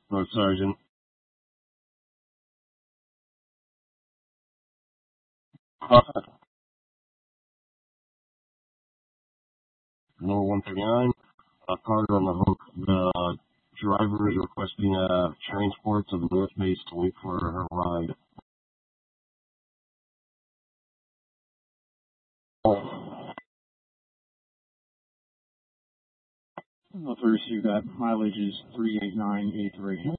Road Sergeant. Number 139. Carter on the hook. The driver is requesting transport to the North Base to wait for her ride. First, you got mileage is 38983.